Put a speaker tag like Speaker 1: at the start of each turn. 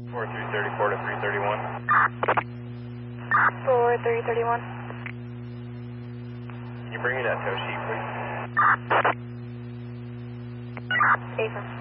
Speaker 1: 4334 to 331.
Speaker 2: 4331.
Speaker 1: Can you bring me that tow sheet, please?
Speaker 2: Affirm.